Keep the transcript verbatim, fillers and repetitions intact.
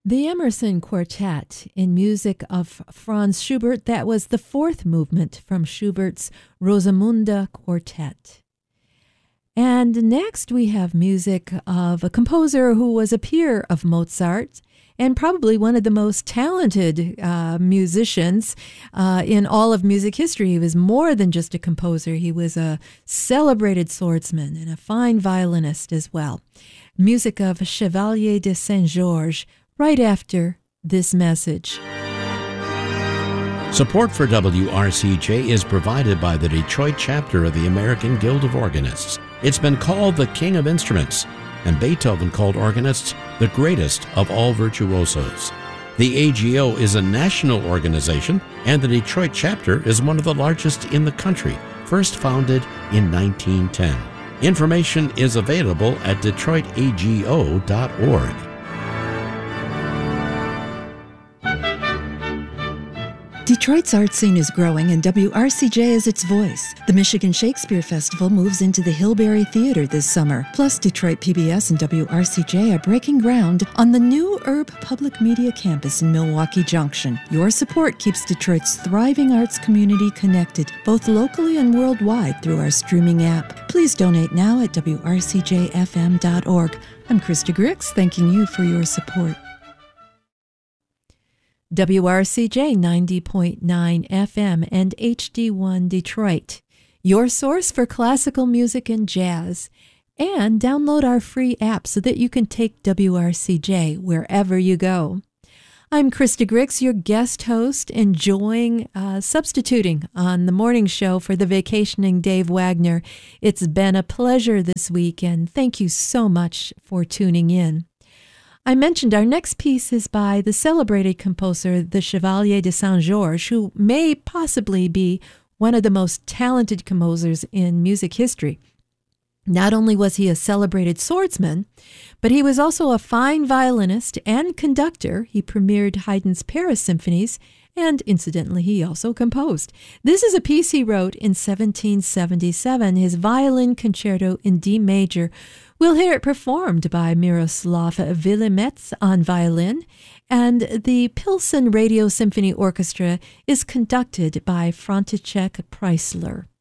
The Emerson Quartet in music of Franz Schubert. That was the fourth movement from Schubert's Rosamunde Quartet. And next we have music of a composer who was a peer of Mozart and probably one of the most talented uh, musicians uh, in all of music history. He was more than just a composer. He was a celebrated swordsman and a fine violinist as well. Music of Chevalier de Saint-Georges, right after this message. Support for W R C J is provided by the Detroit chapter of the American Guild of Organists. It's been called the King of Instruments, and Beethoven called organists the greatest of all virtuosos. The A G O is a national organization, and the Detroit chapter is one of the largest in the country, first founded in nineteen ten. Information is available at detroit a g o dot org. Detroit's art scene is growing, and W R C J is its voice. The Michigan Shakespeare Festival moves into the Hillberry Theater this summer. Plus, Detroit P B S and W R C J are breaking ground on the new Urb Public Media Campus in Milwaukee Junction. Your support keeps Detroit's thriving arts community connected, both locally and worldwide, through our streaming app. Please donate now at w r c j f m dot org. I'm Krista Grix, thanking you for your support. W R C J ninety point nine F M and H D one Detroit, your source for classical music and jazz. And download our free app so that you can take W R C J wherever you go. I'm Krista Grix, your guest host, enjoying uh, substituting on the morning show for the vacationing Dave Wagner. It's been a pleasure this week, and thank you so much for tuning in. I mentioned our next piece is by the celebrated composer, the Chevalier de Saint-Georges, who may possibly be one of the most talented composers in music history. Not only was he a celebrated swordsman, but he was also a fine violinist and conductor. He premiered Haydn's Paris symphonies, and incidentally, he also composed. This is a piece he wrote in seventeen seventy-seven, his Violin Concerto in D major. We'll hear it performed by Miroslav Vilimets on violin, and the Pilsen Radio Symphony Orchestra is conducted by František Preissler.